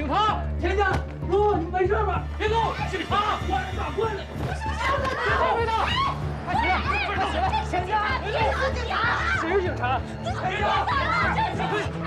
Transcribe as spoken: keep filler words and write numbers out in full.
察！田家，哥，你没事吧？别动！警察，关人打官的！别动，别动！快起来，快起来！田家，别动！警察！谁是警察？田家！